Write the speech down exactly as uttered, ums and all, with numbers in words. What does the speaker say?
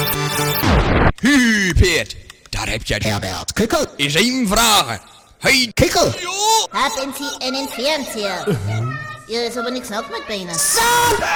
Hu, Peert, daar heb je het. Herbert, Kikkel. Is één vragen. Hey, Kikkel. Jo! Haben Sie einen Fernseher? Hier ist aber nichts nach mit Beinen. Son!